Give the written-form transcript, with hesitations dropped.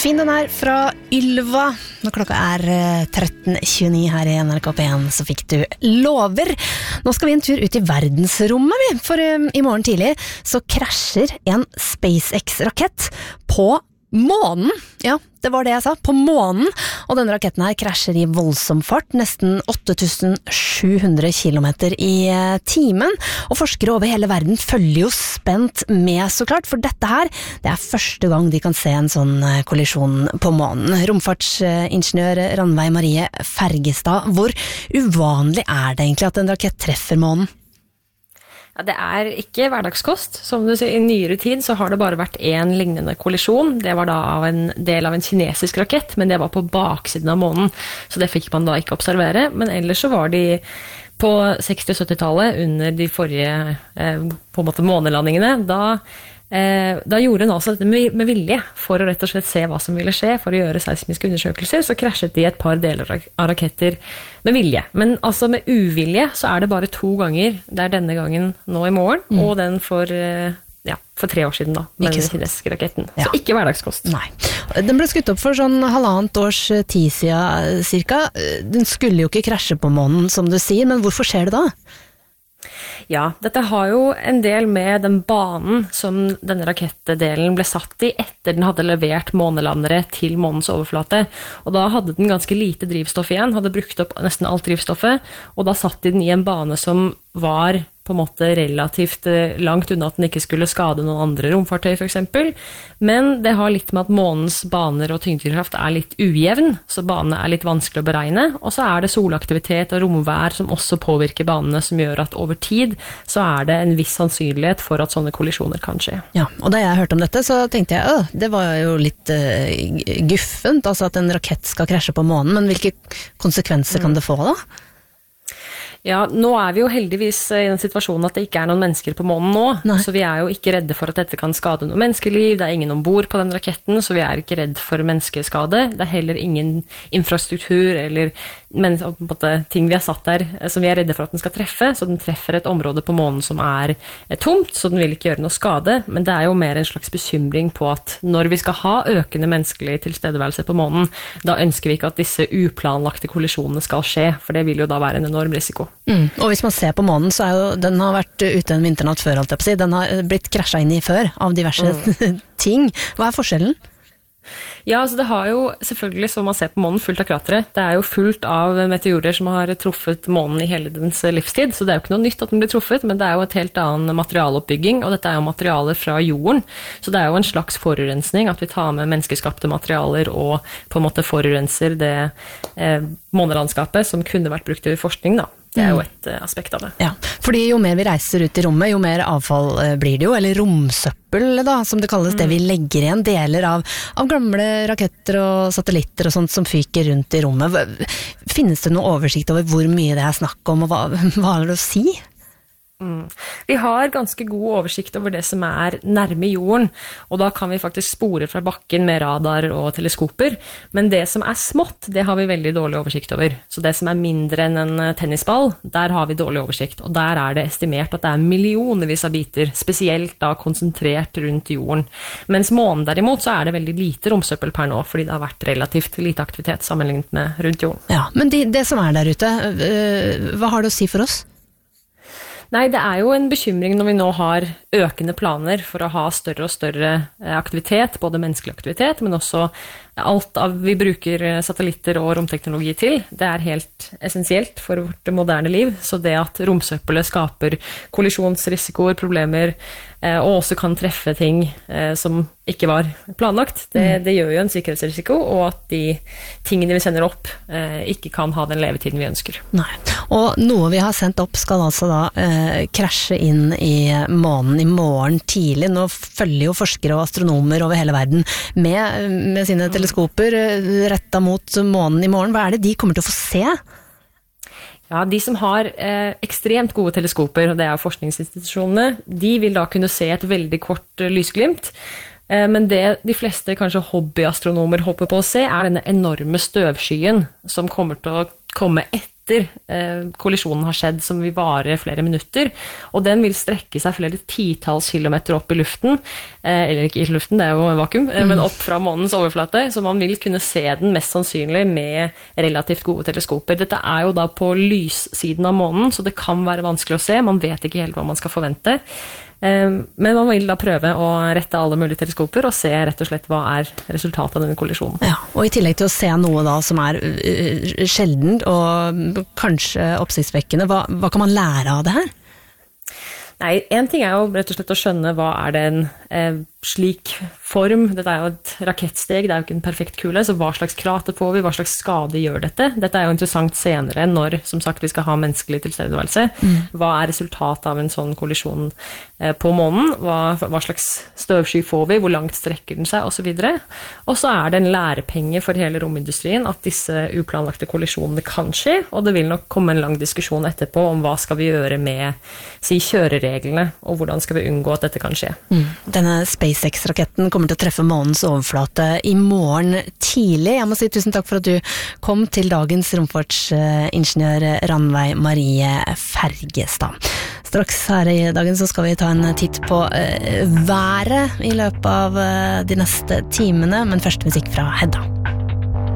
Fin den her fra Ylva. Når klokka 13:29 her i NRK P1, så fikk du lover. Nå skal vi en tur ut i verdensrommet, vi. For i morgen tidlig så krasjer en SpaceX-rakett på månen. Ja, det var det jeg sa, på månen. Og denne raketten her krasjer i voldsom fart, nesten 8700 kilometer i timen. Og forskere over hele verden følger jo spent med, så klart, for dette her, det første gang de kan se en sånn kollisjon på månen. Romfartsingeniør Ranveig Marie Fergestad, hvor uvanlig det egentlig at en rakett treffer månen? Ja, det ikke hverdagskost. Som du sier, i nyere tid så har det bare vært en lignende kollisjon. Det var da av en del av en kinesisk rakett, men det var på baksiden av månen. Så det fikk man da ikke observere. Men ellers så var de på 60- og 70-tallet, under de forrige på en måte månelandingene, da gjorde den altså dette med vilje, for å rett og slett se hva som ville skje, for å gjøre seismiske undersøkelser, så krasjet de et par deler av raketter med vilje. Men altså med uvilje så det bare 2 ganger. Det denne gangen nå i morgen, og den for 3 år siden da, med den kinesiske raketten. Ja. Så ikke hverdagskost. Nei. Den ble skutt opp for sånn 1,5 års tid siden, cirka. Den skulle jo ikke krasje på månen, som du sier, men hvorfor skjer det da? Ja, dette har jo en del med den banen som denne rakettdelen ble satt i etter den hadde levert månelandere til månens overflate. Og da hadde den ganske lite drivstoff igjen, hadde brukt opp nesten alt drivstoffet, og da satt den i en bane som var på en måte relativt langt unna at den ikke skulle skade noen andre romfartøy for eksempel. Men det har litt med at månens baner og tyngdekraft litt ujevn, så banene litt vanskelig å beregne, og så det solaktivitet og romvær som også påvirker banene, som gjør at over tid så det en viss sannsynlighet for at sånne kollisjoner kan skje. Ja, og da jeg hørte om dette, så tenkte jeg, det var jo litt guffent, altså at en rakett skal krasje på månen, men hvilke konsekvenser kan det få da? Ja, nå vi jo heldigvis i den situasjonen at det ikke noen mennesker på månen nå, Nei. så vi jo ikke redde for at dette kan skade noe menneskeliv, det ingen ombord på den raketten, så vi ikke redd for menneskeskade. Det heller ingen infrastruktur eller på en måte, ting vi har satt der som vi redde for at den skal treffe, så den treffer et område på månen som tomt, så den vil ikke gjøre noe skade, men det jo mer en slags bekymring på at når vi skal ha økende menneskelig tilstedeværelse på månen, da ønsker vi ikke at disse uplanlagte kollisjonene skal skje, for det vil jo da være en enorm risiko. Og hvis man ser på månen, så jo den har vært ute en vinternatt før, alt jeg på å si. Den har blitt krasjet inn i før av diverse ting. Hva forskjellen? Ja, altså det har jo selvfølgelig, som man ser på månen, fullt av kratere. Det jo fullt av meteorer som har truffet månen i hele dens livstid, så det jo ikke noe nytt at den blir truffet, men det jo et helt annen materialoppbygging, og dette jo materialer fra jorden, så det jo en slags forurensning at vi tar med menneskeskapte materialer og på en måte forurenser det månelandskapet som kunne vært brukt i forskning da. Det jo et aspekt av det. Ja, fordi jo mer vi reiser ut i rommet, jo mer avfall blir det jo, eller romsøppel da, som det kalles, det vi legger igjen, deler av gamle raketter og satellitter og sånt som fyker rundt i rommet. Finnes det noe oversikt over hvor mye det snakk om, og hva det å si? Vi har ganske god oversikt over det som nærme jorden, og da kan vi faktisk spore fra bakken med radar og teleskoper, men det som smått, det har vi veldig dårlig oversikt over. Så det som mindre enn en tennisball, der har vi dårlig oversikt, og der det estimert at det millionervis av biter, spesielt da konsentrert rundt jorden. Mens månen derimot, så det veldig lite romsøppel per nå, fordi det har vært relativt lite aktivitet sammenlignet med rundt jorden. Ja, men det som der ute, hva har det å si for oss? Nei, det jo en bekymring når vi nå har økende planer for å ha større og større aktivitet, både menneskelig aktivitet, men også alt vi bruker satellitter og romteknologi til. Det helt essensielt for vårt moderne liv, så det at romsøppelet skaper kollisjonsrisikoer, problemer, og også kan treffe ting som ikke var planlagt, det gjør jo en sikkerhetsrisiko, og at de tingene vi sender opp ikke kan ha den levetiden vi ønsker. Nei, og noe vi har sendt opp skal altså da krasje inn i månen i morgen tidlig. Nå følger jo forskere og astronomer over hele verden med sine teleskoper rettet mot månen i morgen. Hva det de kommer til å få se? Ja, de som har ekstremt gode teleskoper, og det forskningsinstitusjonene, de vil da kunne se et veldig kort lysglimt. Men det de fleste kanskje hobbyastronomer håper på å se, denne enorme støvskyen som kommer til å komme etter etter kollisjonen har skjedd, som vil vare flere minutter, og den vil strekke seg flere titalls kilometer opp i luften, eller ikke i luften, det er jo vakuum, men opp fra månens overflate, så man vil kunne se den mest sannsynlig med relativt gode teleskoper. Dette er jo da på lyssiden av månen, så det kan være vanskelig å se, man vet ikke helt hva man skal forvente. Men man vil da prøve å rette alle mulige teleskoper og se rett og slett hva er resultatet av denne kollisjonen. Ja, og i tillegg til å se noe da som er sjeldent og kanskje oppsiktsvekkende, hva kan man lære av det her? Nei, en ting er jo rett og slett å skjønne hva er det en slik form, dette er jo et rakettsteg, det er jo ikke en perfekt kule, så hva slags krater får vi, hva slags skade gjør dette? Dette er jo interessant senere når, som sagt, vi skal ha menneskelig tilstedeværelse. Hva er resultatet av en sånn kollisjon på månen? Hva slags støvsky får vi? Hvor langt strekker den seg? Og så videre. Og så er det en lærepenge for hele romindustrien at disse uplanlagte kollisjonene kan skje, og det vil nok komme en lang diskusjon etterpå om hva skal vi gjøre med, kjørereglene, og hvordan skal vi unngå at dette kan skje. Denne SpaceX-raketten kommer til å treffe månens overflate i morgen tidlig. Jeg må si tusen takk for at du kom til dagens romfartsingeniør Ranveig Marie Fergestad. Straks her i dagen så skal vi ta en titt på været i løpet av de neste timene, men først musikk fra Hedda.